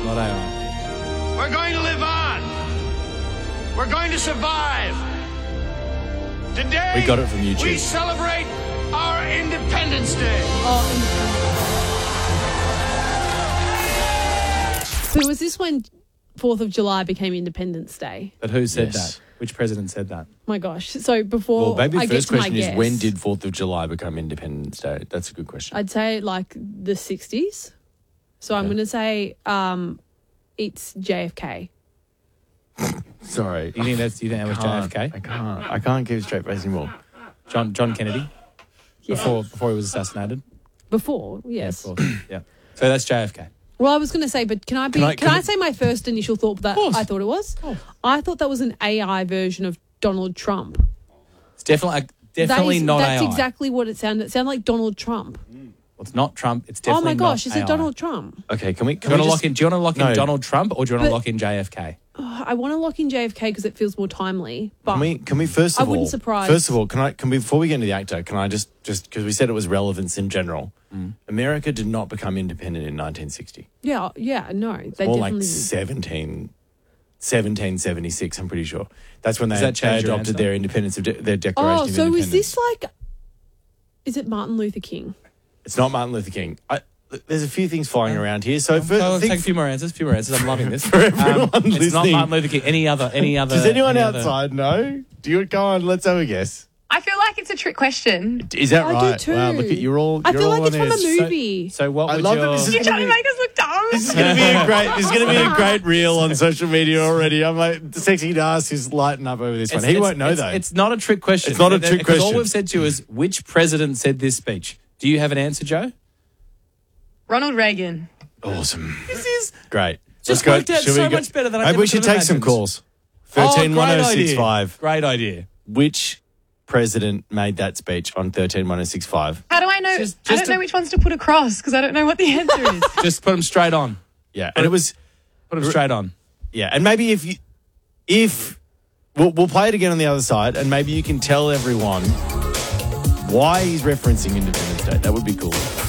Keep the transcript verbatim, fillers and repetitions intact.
Not A I. We're going to live on. We're going to survive. Today, We got it from YouTube. we celebrate our Independence Day. So was this when fourth of July became Independence Day? But who said Yes. that? Which president said that? My gosh. So before Well, maybe I the get first to my question is guess, when did fourth of July become Independence Day? That's a good question. I'd say like the sixties. So I'm going to say um, it's J F K. Sorry. You think that's you think that was J F K? I can't. I can't give straight face anymore. John John Kennedy? Yeah. Before before he was assassinated? Before, yes. Yeah, of course. Yeah. So that's J F K. Well, I was going to say, but can I be? Can Can I- I, can I- say my first initial thought that course. I thought it was? I thought that was an A I version of Donald Trump. It's definitely definitely that is, not That's A I. exactly what it sounded. It sounded like Donald Trump. Well, it's not Trump. It's Oh definitely my gosh, not is A I. it Donald Trump? Okay, can we? Do Can you we want to just, lock in? Do you want to lock No. in Donald Trump or do you want to But- lock in J F K? Oh, I want to lock in J F K because it feels more timely. But Can we? Can we first I of all? wouldn't surprise- First of all, can I? Can we? Before we get into the actor, can I just just because we said it was relevance in general. Mm. America did not become independent in nineteen sixty. yeah, yeah, no, they More definitely. like didn't. seventeen, seventeen seventy-six. I'm pretty sure. That's when they, Does that they change your adopted answer? their independence of de- their Declaration Oh, of so Independence. is this like? Is it Martin Luther King? It's not Martin Luther King. I, there's a few things flying around here. So, for, So let's think- take a few more answers. A few more answers. I'm loving this. For everyone Um, it's not listening. Martin Luther King. Any other? Any other? does anyone any other- outside know? Do you go on? Let's have a guess. I feel like it's a trick question. Is that I do right? too. Wow, look at you're all. I you're feel all like it's on from a edge. movie. So what I would love your... that this is You're trying to gonna be- make us look dumb. This is going to be a great. This is going to be a great reel on social media already. I'm like, the sexy Nas is lighting up over this one. It's- He it's- won't know it's, though. It's not a trick question. It's not a trick Because all question. we've said to you is which president said this speech. Do you have an answer, Joe? Ronald Reagan. awesome. This is Great. Just Let's worked out Should so we go- much better than I Maybe ever we should could have take some imagined. calls. Thirteen one zero six five. Great idea. Which president made that speech on thirteen one zero six five? How do I know? Just- I just don't know a- which ones to put across because I don't know what the answer is. Just put them straight on. Yeah, and it was Put them straight on. yeah, and maybe if you if we'll, we'll play it again on the other side, and maybe you can tell everyone why he's referencing Independence Day. That would be cool.